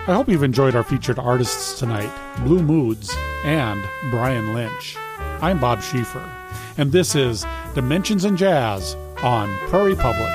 I hope you've enjoyed our featured artists tonight, Blue Moods and Brian Lynch. I'm Bob Schieffer, and this is Dimensions in Jazz on Prairie Public.